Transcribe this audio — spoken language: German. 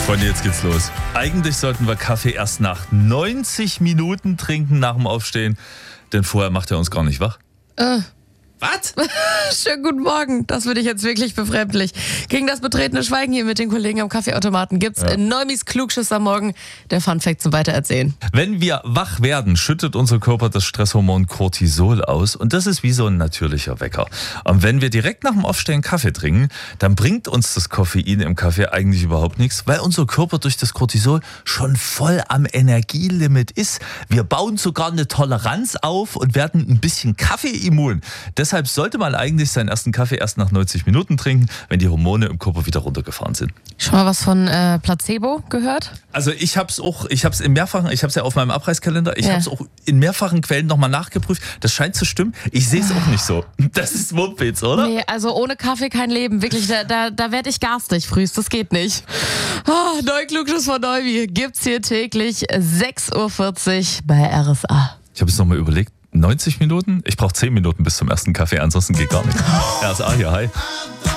Freunde, jetzt geht's los. Eigentlich sollten wir Kaffee erst nach 90 Minuten trinken nach dem Aufstehen, denn vorher macht er uns gar nicht wach. Was? Schönen guten Morgen. Das würde ich jetzt wirklich befremdlich. Gegen das betretene Schweigen hier mit den Kollegen am Kaffeeautomaten gibt's in Neumis Klugschiss am Morgen der Funfact zum Weitererzählen. Wenn wir wach werden, schüttet unser Körper das Stresshormon Cortisol aus und das ist wie so ein natürlicher Wecker. Und wenn wir direkt nach dem Aufstehen Kaffee trinken, dann bringt uns das Koffein im Kaffee eigentlich überhaupt nichts, weil unser Körper durch das Cortisol schon voll am Energielimit ist. Wir bauen sogar eine Toleranz auf und werden ein bisschen Kaffeeimmun. Deshalb sollte man eigentlich seinen ersten Kaffee erst nach 90 Minuten trinken, wenn die Hormone im Körper wieder runtergefahren sind. Schon mal was von Placebo gehört? Also ich habe es ja auf meinem Abreißkalender, ich habe es auch in mehrfachen Quellen nochmal nachgeprüft. Das scheint zu stimmen. Ich sehe es auch nicht so. Das ist Mumpitz, oder? Nee, also ohne Kaffee kein Leben. Wirklich, da werde ich garstig frühst. Das geht nicht. Neu Klugschiss von Neumi gibt's hier täglich 6.40 Uhr bei RSA. Ich habe es nochmal überlegt. 90 Minuten? Ich brauche 10 Minuten bis zum ersten Kaffee, ansonsten geht gar nichts. RSA hier, hi.